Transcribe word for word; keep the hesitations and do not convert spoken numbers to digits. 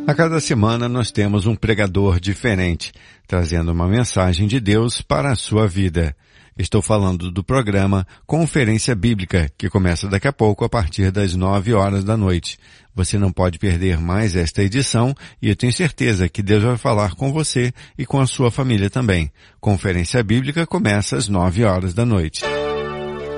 A cada semana nós temos um pregador diferente, trazendo uma mensagem de Deus para a sua vida. Estou falando do programa Conferência Bíblica, que começa daqui a pouco a partir das nove horas da noite. Você não pode perder mais esta edição e eu tenho certeza que Deus vai falar com você e com a sua família também. Conferência Bíblica começa às nove horas da noite.